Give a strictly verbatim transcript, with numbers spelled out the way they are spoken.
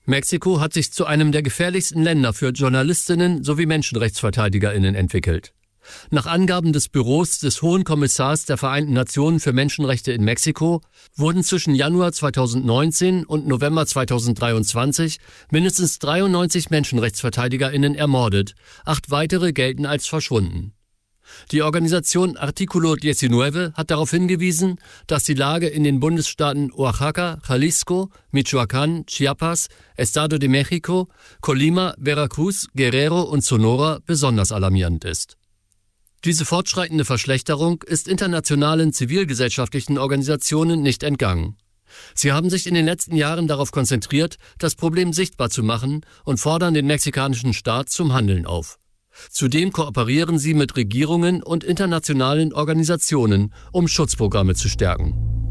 Mexiko hat sich zu einem der gefährlichsten Länder für Journalistinnen sowie MenschenrechtsverteidigerInnen entwickelt. Nach Angaben des Büros des Hohen Kommissars der Vereinten Nationen für Menschenrechte in Mexiko wurden zwischen Januar zweitausendneunzehn und November zweitausenddreiundzwanzig mindestens dreiundneunzig MenschenrechtsverteidigerInnen ermordet, acht weitere gelten als verschwunden. Die Organisation Artículo neunzehn hat darauf hingewiesen, dass die Lage in den Bundesstaaten Oaxaca, Jalisco, Michoacán, Chiapas, Estado de México, Colima, Veracruz, Guerrero und Sonora besonders alarmierend ist. Diese fortschreitende Verschlechterung ist internationalen zivilgesellschaftlichen Organisationen nicht entgangen. Sie haben sich in den letzten Jahren darauf konzentriert, das Problem sichtbar zu machen und fordern den mexikanischen Staat zum Handeln auf. Zudem kooperieren sie mit Regierungen und internationalen Organisationen, um Schutzprogramme zu stärken.